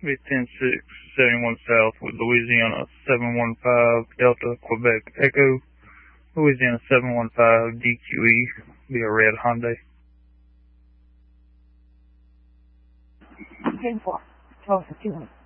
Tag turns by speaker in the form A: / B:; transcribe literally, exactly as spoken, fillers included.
A: Be ten six, seventy-one South with Louisiana seven one five Delta Quebec Echo, Louisiana seven one five D Q E, be a red Hyundai.
B: ten four, twelve fifty-one.